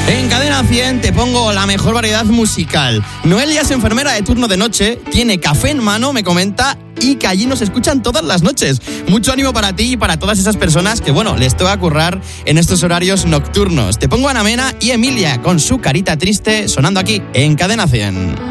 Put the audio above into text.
En Cadena 100 te pongo la mejor variedad musical. Noelia es enfermera de turno de noche, tiene café en mano, me comenta, y que allí nos escuchan todas las noches. Mucho ánimo para ti y para todas esas personas que, bueno, les toca currar en estos horarios nocturnos. Te pongo a Ana Mena y Emilia con su carita triste sonando aquí en Cadena 100.